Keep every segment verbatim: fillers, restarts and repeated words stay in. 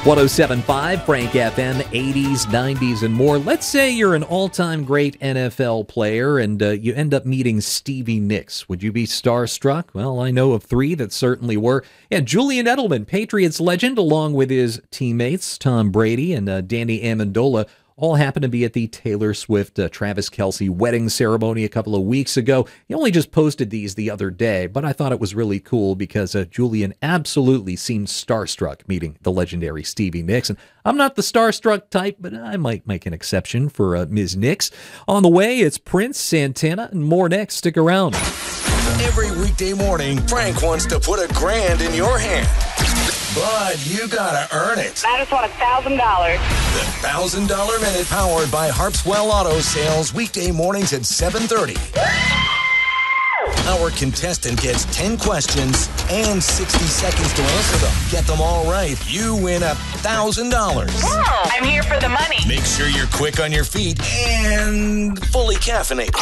one oh seven point five, Frank F M, eighties, nineties, and more. Let's say you're an all-time great N F L player and uh, you end up meeting Stevie Nicks. Would you be starstruck? Well, I know of three that certainly were. Yeah, Julian Edelman, Patriots legend, along with his teammates, Tom Brady and uh, Danny Amendola, all happened to be at the Taylor Swift, uh, Travis Kelce wedding ceremony a couple of weeks ago. He only just posted these the other day, but I thought it was really cool because uh, Julian absolutely seemed starstruck meeting the legendary Stevie Nicks. And I'm not the starstruck type, but I might make an exception for uh, Miz Nicks. On the way, it's Prince, Santana, and more next. Stick around. Every weekday morning, Frank wants to put a grand in your hand. But you gotta earn it. I just want a thousand dollars. The Thousand Dollar Minute, powered by Harpswell Auto Sales, weekday mornings at seven thirty. Our contestant gets ten questions and sixty seconds to answer them. Get them all right, you win a thousand dollars. I'm here for the money. Make sure you're quick on your feet and fully caffeinated,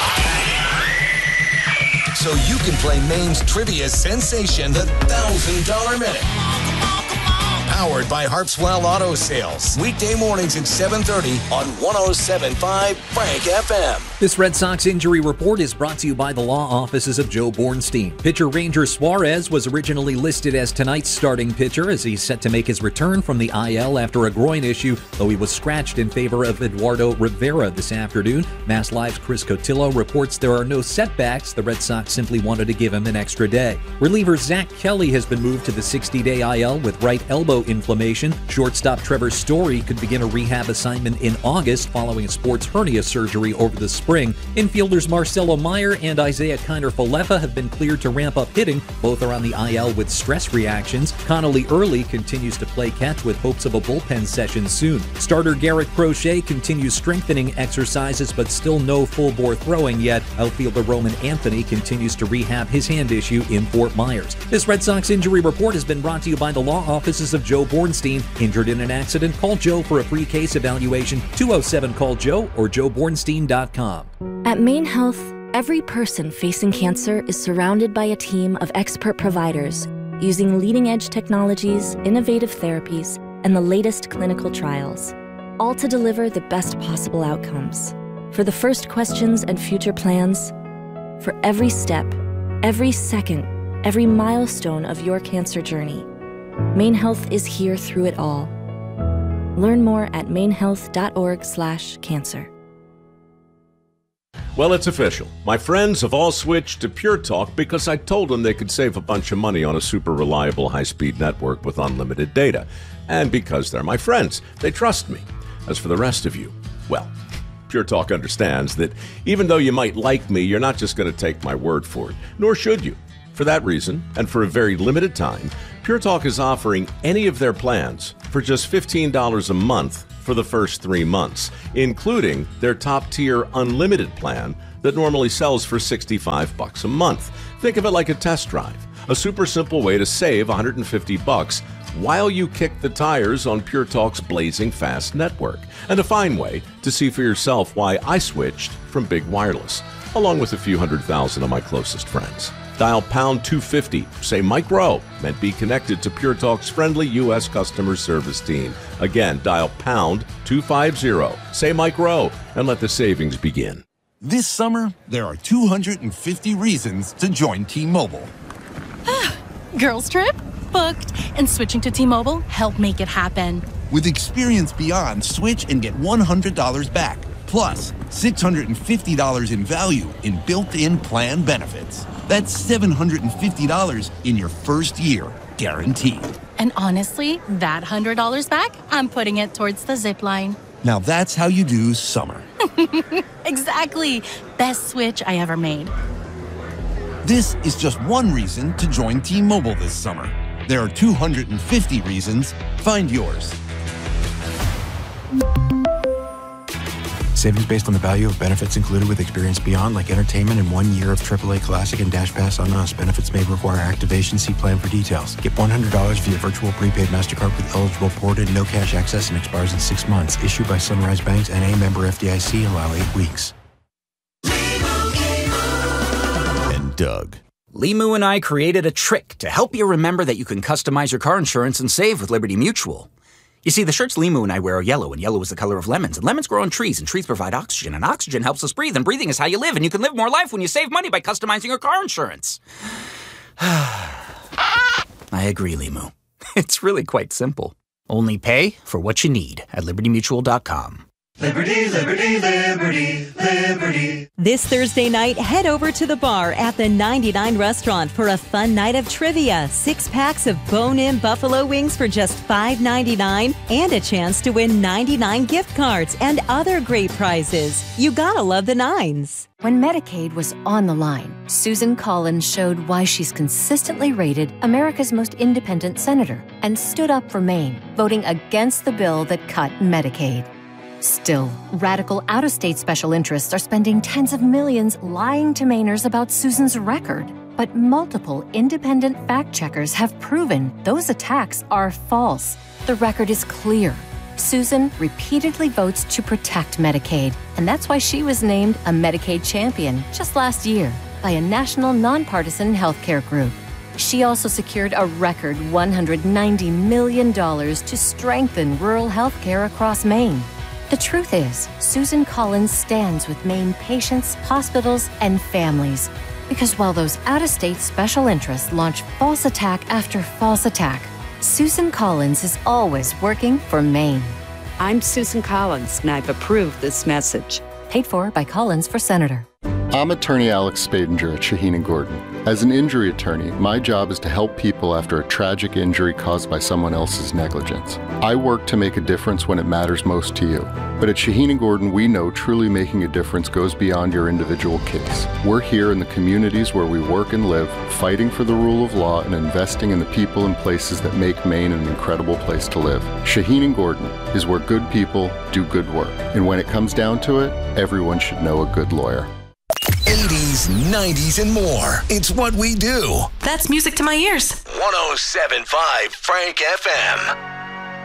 so you can play Maine's trivia sensation, the Thousand Dollar Minute. Powered by Harpswell Auto Sales. Weekday mornings at seven thirty on one oh seven point five Frank F M. This Red Sox injury report is brought to you by the law offices of Joe Bornstein. Pitcher Ranger Suarez was originally listed as tonight's starting pitcher as he's set to make his return from the I L after a groin issue, though he was scratched in favor of Eduardo Rivera this afternoon. Mass Live's Chris Cotillo reports there are no setbacks. The Red Sox simply wanted to give him an extra day. Reliever Zach Kelly has been moved to the sixty-day I L with right elbow inflammation. Shortstop Trevor Story could begin a rehab assignment in August following a sports hernia surgery over the spring. Infielders Marcelo Meyer and Isaiah Kiner-Falefa have been cleared to ramp up hitting. Both are on the I L with stress reactions. Connolly Early continues to play catch with hopes of a bullpen session soon. Starter Garrett Crochet continues strengthening exercises but still no full-bore throwing yet. Outfielder Roman Anthony continues to rehab his hand issue in Fort Myers. This Red Sox injury report has been brought to you by the law offices of Joe Bornstein. Injured in an accident? Call Joe for a free case evaluation. two oh seven call Joe or joe bornstein dot com. At Maine Health, every person facing cancer is surrounded by a team of expert providers using leading-edge technologies, innovative therapies, and the latest clinical trials, all to deliver the best possible outcomes. For the first questions and future plans, for every step, every second, every milestone of your cancer journey, Maine Health is here through it all. Learn more at mainehealth.org slash cancer. Well, it's official. My friends have all switched to Pure Talk because I told them they could save a bunch of money on a super reliable high-speed network with unlimited data. And because they're my friends, they trust me. As for the rest of you, well, Pure Talk understands that even though you might like me, you're not just going to take my word for it, nor should you. For that reason, and for a very limited time, Pure Talk is offering any of their plans for just fifteen dollars a month for the first three months, including their top-tier unlimited plan that normally sells for sixty-five bucks a month. Think of it like a test drive, a super simple way to save one hundred fifty bucks while you kick the tires on Pure Talk's blazing fast network, and a fine way to see for yourself why I switched from big wireless, along with a few hundred thousand of my closest friends. Dial pound two fifty, say Mike Rowe, and be connected to Pure Talk's friendly U S customer service team. Again, dial pound two fifty, say Mike Rowe, and let the savings begin. This summer, there are two hundred fifty reasons to join T-Mobile. Girls trip? Booked. And switching to T-Mobile helped make it happen. With Experience Beyond, switch and get one hundred dollars back. Plus, six hundred fifty dollars in value in built-in plan benefits. That's seven hundred fifty dollars in your first year, guaranteed. And honestly, that one hundred dollars back, I'm putting it towards the zip line. Now that's how you do summer. Exactly. Best switch I ever made. This is just one reason to join T-Mobile this summer. There are two hundred fifty reasons. Find yours. Savings based on the value of benefits included with Experience Beyond, like entertainment and one year of triple A Classic and Dash Pass on us. Benefits may require activation. See plan for details. Get one hundred dollars via virtual prepaid MasterCard with eligible ported, no cash access, and expires in six months. Issued by Sunrise Banks N A, member F D I C. Allow eight weeks. And Doug. Limu and I created a trick to help you remember that you can customize your car insurance and save with Liberty Mutual. You see, the shirts Limu and I wear are yellow, and yellow is the color of lemons, and lemons grow on trees, and trees provide oxygen, and oxygen helps us breathe, and breathing is how you live, and you can live more life when you save money by customizing your car insurance. I agree, Limu. It's really quite simple. Only pay for what you need at liberty mutual dot com. Liberty, liberty, liberty, liberty. This Thursday night, head over to the bar at the ninety-nine Restaurant for a fun night of trivia. Six packs of bone-in buffalo wings for just five ninety-nine and a chance to win ninety-nine gift cards and other great prizes. You gotta love the nines. When Medicaid was on the line, Susan Collins showed why she's consistently rated America's most independent senator and stood up for Maine, voting against the bill that cut Medicaid. Still, radical out-of-state special interests are spending tens of millions lying to Mainers about Susan's record. But multiple independent fact-checkers have proven those attacks are false. The record is clear. Susan repeatedly votes to protect Medicaid, and that's why she was named a Medicaid champion just last year by a national nonpartisan healthcare group. She also secured a record one hundred ninety million dollars to strengthen rural healthcare across Maine. The truth is, Susan Collins stands with Maine patients, hospitals, and families. Because while those out-of-state special interests launch false attack after false attack, Susan Collins is always working for Maine. I'm Susan Collins, and I've approved this message. Paid for by Collins for Senator. I'm attorney Alex Spadinger at Shaheen and Gordon. As an injury attorney, my job is to help people after a tragic injury caused by someone else's negligence. I work to make a difference when it matters most to you. But at Shaheen and Gordon, we know truly making a difference goes beyond your individual case. We're here in the communities where we work and live, fighting for the rule of law and investing in the people and places that make Maine an incredible place to live. Shaheen and Gordon is where good people do good work. And when it comes down to it, everyone should know a good lawyer. eighties, nineties, and more. It's what we do. That's music to my ears. one oh seven point five Frank F M.